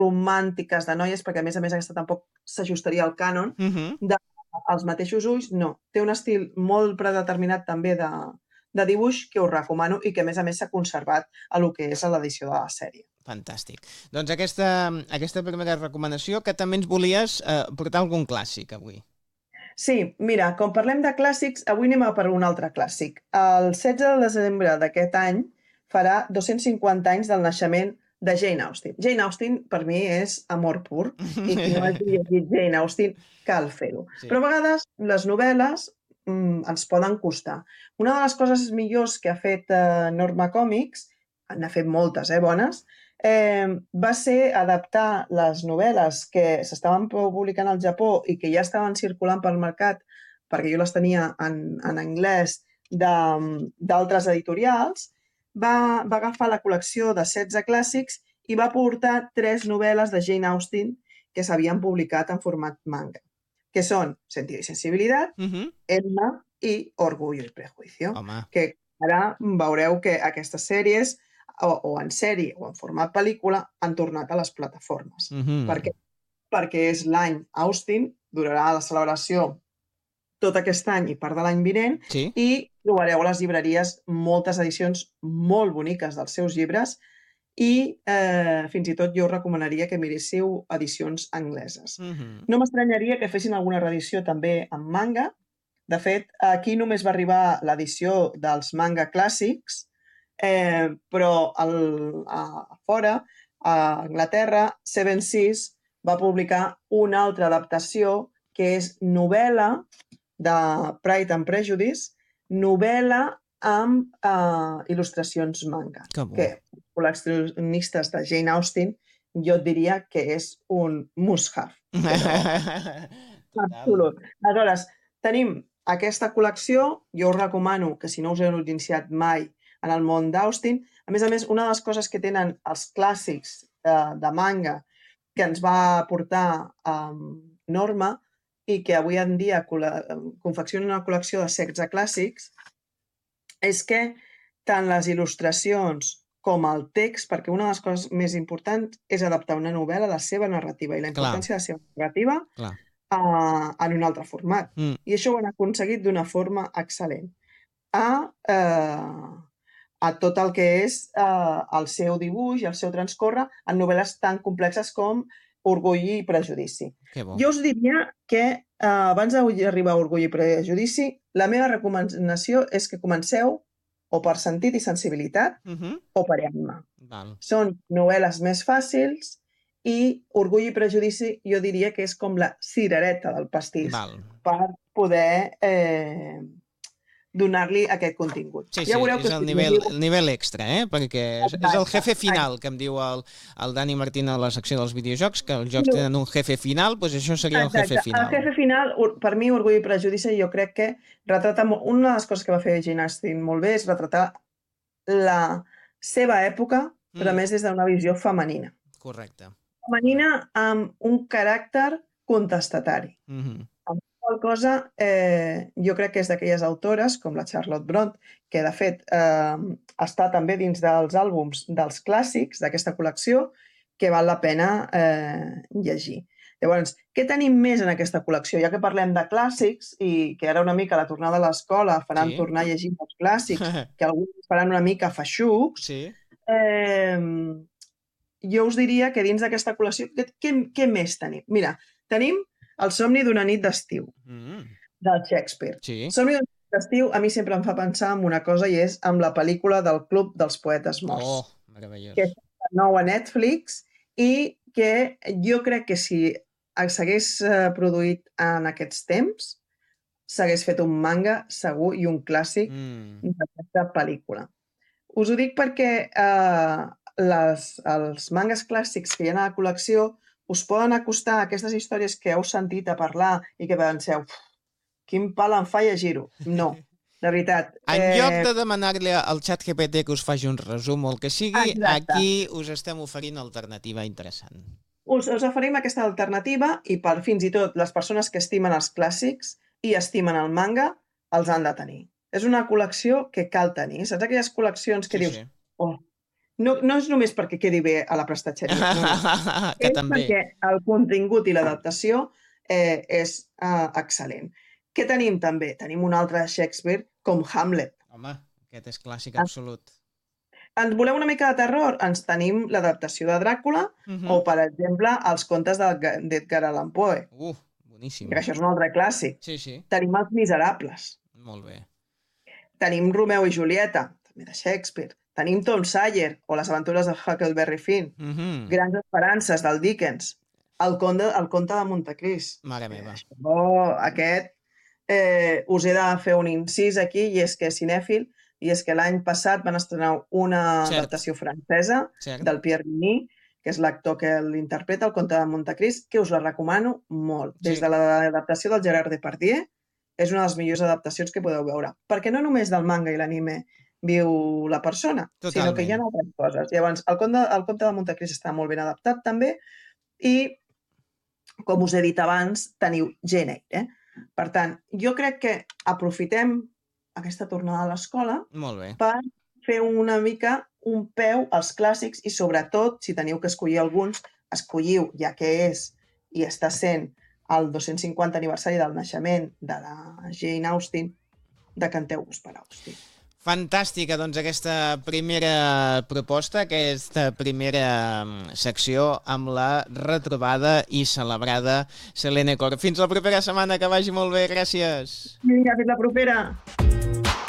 romàntiques de noies, perquè a més aquesta tampoc s'ajustaria al cànon, dels mateixos ulls, no. Té un estil molt predeterminat també de dibuix que us recomano i que a més s'ha conservat a lo que és a l'edició de la sèrie. Fantàstic. Doncs aquesta primera recomanació, que també ens volies portar algun clàssic avui. Sí, mira, com parlem de clàssics, avui anem a per un altre clàssic. El 16 de desembre d'aquest any farà 250 anys del naixement de Jane Austen. Jane Austen, per mi, és amor pur, i qui no hagi llegit Jane Austen cal fer-ho. Sí. Però a vegades les novel·les ens poden costar. Una de les coses millors que ha fet Norma Comics, n'ha fet moltes, bones, va ser adaptar les novel·les que s'estaven publicant al Japó i que ja estaven circulant pel mercat, perquè jo les tenia en anglès d'altres editorials, va agafar la col·lecció de 16 clàssics i va portar 3 novel·les de Jane Austen que s'havien publicat en format manga, que són Sentido y sensibilidad, Emma i Orgullo y prejuicio. Home. Que ara veureu que aquestes sèries, o en sèrie o en format pel·lícula, han tornat a les plataformes. Per què? Perquè és l'any Austen, durarà la celebració tot aquest any i part de l'any vinent, i trobareu a les llibreries moltes edicions molt boniques dels seus llibres i fins i tot jo us recomanaria que miréssiu edicions angleses. No m'estranyaria que fessin alguna reedició també en manga. De fet, aquí només va arribar l'edició dels manga clàssics, però a fora, a Anglaterra, Seven Seas va publicar una altra adaptació que és novel·la de Pride and Prejudice, novel·la amb il·lustracions manga. Que els col·leccionistes de Jane Austen jo et diria que és un must-have. Absolut. Aleshores, tenim aquesta col·lecció, jo us recomano que si no us heu iniciat mai en el món d'Austen, a més, una de les coses que tenen els clàssics de manga que ens va portar Norma i que avui en dia confecciona una col·lecció de 16 clàssics és que tant les il·lustracions com el text, perquè una de les coses més importants és adaptar una novel·la a la seva narrativa i la importància de la seva narrativa en un altre format. I això ho han aconseguit d'una forma excel·lent. A tot el que és el seu dibuix i el seu transcórrer en novel·les tan complexes com Orgull i prejudici. Jo us diria que abans d'arribar a Orgull i prejudici, la meva recomanació és que comenceu o per Sentit i sensibilitat o per Emma. Són novel·les més fàcils i Orgull i prejudici jo diria que és com la cirereta del pastís per poder donar-li aquest contingut. Sí, és el nivell extra, perquè és el jefe final, que em diu el Dani Martín a la secció dels videojocs, que els jocs tenen un jefe final, doncs això seria el jefe final. El jefe final, per mi, Orgull i prejudici, jo crec que retrata... Una de les coses que va fer Jane Austen molt bé és retratar la seva època, però a més des d'una visió femenina. Correcte. Femenina amb un caràcter contestatari. Cosa, jo crec que és d'aquelles autores, com la Charlotte Brontë, que de fet està també dins dels àlbums dels clàssics d'aquesta col·lecció, que val la pena llegir. Llavors, què tenim més en aquesta col·lecció? Ja que parlem de clàssics i que ara una mica a la tornada a l'escola faran tornar a llegir els clàssics, que alguns faran una mica feixucs, jo us diria que dins d'aquesta col·lecció, què més tenim? Mira, tenim El somni d'una nit d'estiu, del Shakespeare. Somni d'una nit d'estiu a mi sempre em fa pensar en una cosa i és amb la pel·lícula del Club dels Poetes Morts. Meravellós. Que és nou a Netflix i que jo crec que si s'hagués produït en aquests temps, s'hagués fet un manga segur i un clàssic d'aquesta pel·lícula. Us ho dic perquè els mangas clàssics que hi ha a la col·lecció us poden acostar a aquestes històries que heu sentit a parlar i que penseu, quin pal em fa llegir-ho. No, de veritat. En lloc de demanar-li al xat GPT que us faci un resum o el que sigui, aquí us estem oferint alternativa interessant. Us oferim aquesta alternativa i per fins i tot les persones que estimen els clàssics i estimen el manga, els han de tenir. És una col·lecció que cal tenir. Saps aquelles col·leccions que dius, No és només perquè quedi bé a la prestatgeria, no. Que És també. perquè el contingut i l'adaptació és excel·lent. Què tenim també? Tenim un altre Shakespeare com Hamlet. Home, aquest és clàssic absolut. Ens voleu una mica de terror? Ens tenim l'adaptació de Dràcula o, per exemple, els contes d'Edgar Allan Poe. Boníssim. Que això és un altre clàssic. Sí. Tenim Els Miserables. Molt bé. Tenim Romeu i Julieta, també de Shakespeare. Tenim Tom Sawyer o Les aventures de Huckleberry Finn. Grans esperances del Dickens. El conte de Montecrist. Mare meva. Aquest us he de fer un incís aquí, i és que és cinèfil, i és que l'any passat van estrenar una adaptació francesa del Pierre Vigny, que és l'actor que l'interpreta, el conte de Montecrist, que us la recomano molt. Des de l'adaptació del Gerard Depardieu, és una de les millors adaptacions que podeu veure. Perquè no només del manga i l'anime viu la persona, sinó que hi ha altres coses. Llavors, el conte de Montecrist està molt ben adaptat també, i, com us he dit abans, teniu Jane Eyre. Per tant, jo crec que aprofitem aquesta tornada a l'escola per fer una mica un peu als clàssics i, sobretot, si teniu que escollir alguns, escolliu, ja que és i està sent el 250 aniversari del naixement de la Jane Austen, decanteu-vos per Austen. Fantàstica, doncs, aquesta primera proposta, aquesta primera secció amb la retrobada i celebrada Selene Corr. Fins la propera setmana, que vagi molt bé, gràcies. Vinga, fins la propera.